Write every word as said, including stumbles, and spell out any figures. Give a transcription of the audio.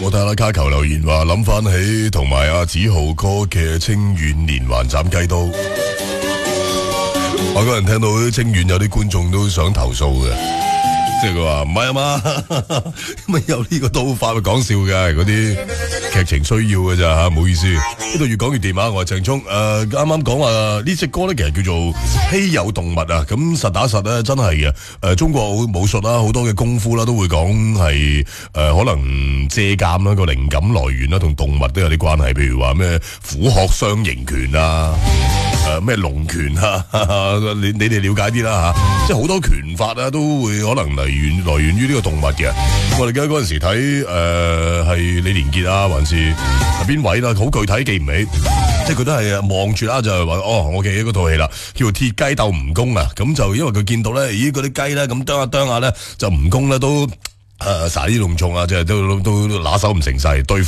睇下啦，卡球留言話諗翻起同埋阿子豪哥嘅清遠連環斬雞刀。我嗰陣聽到清遠有啲觀眾都想投訴嘅，即係佢話唔係啊嘛，咪有呢個刀法咪講笑嘅，嗰啲劇情需要嘅咋吓，唔好意思。呢度越講越掂啊！我係鄭聰，誒啱啱講話呢隻歌咧，其實叫做稀有動物啊。咁實打實咧，真係嘅。誒、呃，中國武術啦，好多嘅功夫啦，都會講係誒可能借鑑啦個靈感來源啦，同動物都有啲關係。譬如話咩虎鶴雙形拳啊。誒咩龍拳啊？你你哋了解啲啦吓，即係好多拳法啊，都會可能來源來源於呢個動物嘅。我哋記得嗰陣時睇誒係李連杰啊，還是係邊位啦？好具體記唔起，即係佢都係望住啦，就係話哦，我記起嗰套戲啦，叫做《鐵雞鬥蜈蚣》啊。咁就因為佢見到咧，咦嗰啲雞咧咁啄下啄下咧，就蜈蚣咧都誒撒啲龍蟲啊，即係都都拿手唔成勢對付。